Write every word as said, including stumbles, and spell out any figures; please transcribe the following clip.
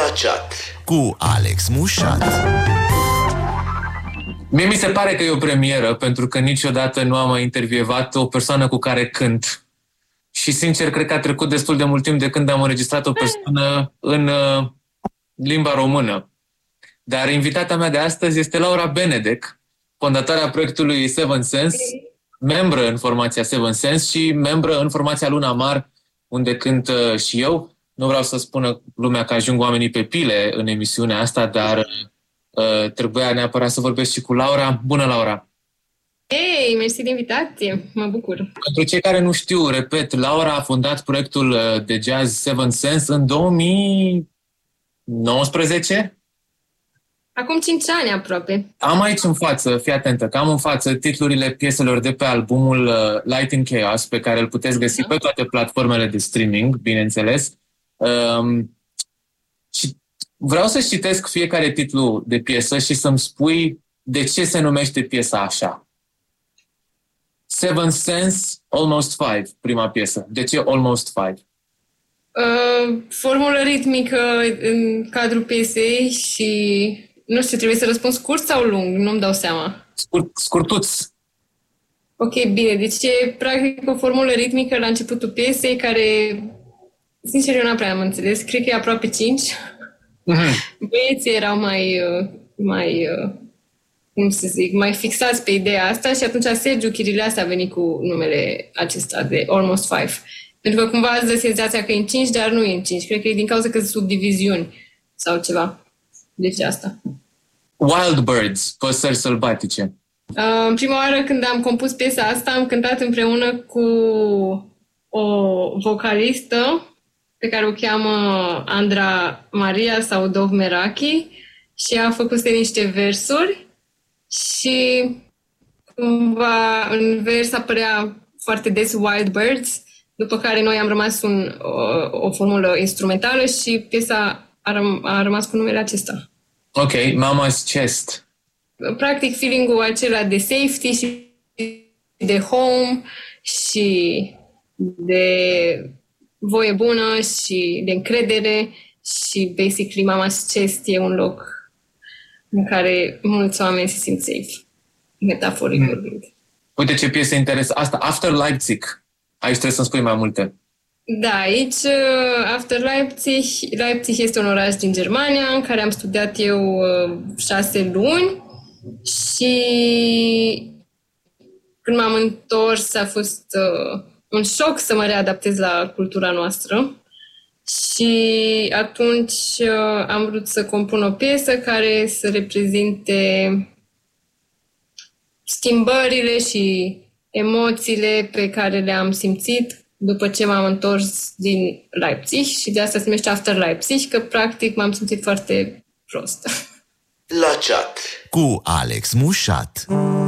La chat cu Alex Mușat. Mie mi se pare că e o premieră, pentru că niciodată nu am mai intervievat o persoană cu care cânt. Și sincer, cred că a trecut destul de mult timp de când am înregistrat o persoană în uh, limba română. Dar invitata mea de astăzi este Laura Benedek, fondatoarea proiectului Seven Sense, membră în formația Seven Sense și membră în formația Luna Mar, unde cânt uh, și eu. Nu vreau să spună lumea că ajung oamenii pe pile în emisiunea asta, dar uh, trebuia neapărat să vorbesc și cu Laura. Bună, Laura! Hei, mersi de invitație, mă bucur. Pentru cei care nu știu, repet, Laura a fondat proiectul de jazz Seven Sense în două mii nouăsprezece? Acum cinci ani aproape. Am aici în față, fii atentă, că am în față titlurile pieselor de pe albumul Light in Chaos, pe care îl puteți găsi pe toate platformele de streaming, bineînțeles. Um, și vreau să citesc fiecare titlu de piesă și să-mi spui de ce se numește piesa așa. Seven Sense, Almost Five, prima piesă. De ce Almost Five? Uh, formulă ritmică în cadrul piesei și nu știu, trebuie să răspund scurt sau lung? Nu-mi dau seama. Scurt, scurtuț. Ok, bine. Deci e practic o formulă ritmică la începutul piesei care, sincer, eu n-am prea am înțeles. Cred că e aproape cinci. Mm-hmm. Băieții erau mai, mai, cum să zic, mai fixați pe ideea asta și atunci Sergiu Chirileasa a venit cu numele acesta de Almost Five. Pentru că cumva îți dă senzația că e în cinci, dar nu e în cinci. Cred că e din cauza că sunt subdiviziuni sau ceva. Deci asta. Wild Birds, păsări sălbatice. Uh, prima oară când am compus piesa asta, am cântat împreună cu o vocalistă pe care o cheamă Andra Maria sau Dov Meraki și a făcut niște versuri și cumva în vers apărea foarte des Wild Birds, după care noi am rămas un, o, o formulă instrumentală și piesa a, răm- a rămas cu numele acesta. Ok, Mama's Chest. Practic feeling-ul acela de safety și de home și de voie bună și de încredere și basically Mama's Chest e un loc în care mulți oameni se simt safe, metaforic vorbind. Mm. Uite ce piesă interesă. Asta, After Leipzig. Aici trebuie să-mi spui mai multe. Da, aici, After Leipzig, Leipzig este un oraș din Germania în care am studiat eu șase luni și când m-am întors a fost uh, un șoc să mă readaptez la cultura noastră și atunci uh, am vrut să compun o piesă care să reprezinte schimbările și emoțiile pe care le-am simțit după ce m-am întors din Leipzig și de asta se numește After Leipzig, că practic m-am simțit foarte prost. La chat cu Alex Mușat.